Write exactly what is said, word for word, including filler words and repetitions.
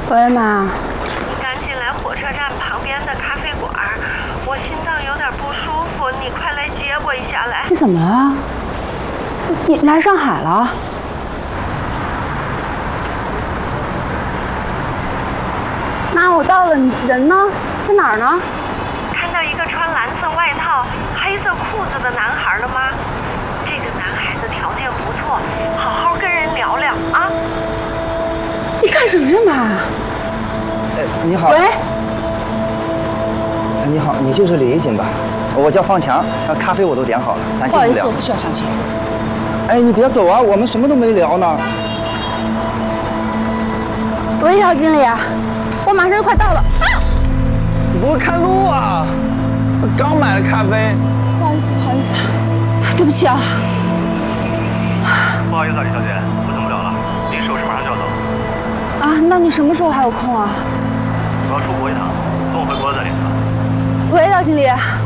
喂，妈。 你赶紧来火车站旁边的咖啡馆，我心脏有点不舒服，你快来接我一下来。 你怎么了？你来上海了？妈，我到了，人呢？在哪儿呢？ 看到一个穿蓝色外套、黑色裤子的男孩了吗？这个男孩子条件不错，好好跟人聊聊啊。 你干什么呀，妈？ 呃，你好。 喂。 你好，你就是李一锦吧？我叫方强，咖啡我都点好了，咱进去聊。 不好意思，我不需要相亲。 哎，你别走啊，我们什么都没聊呢。 喂，姚经理，我马上就快到了。啊！ 你不会看路啊？我刚买了咖啡。 不好意思，不好意思，对不起啊。 不好意思啊，李小姐，我等不了了，临时有事马上就要走。 啊，那你什么时候还有空啊？ 我要出国一趟，等我回国了再联系吧。 喂，姚经理。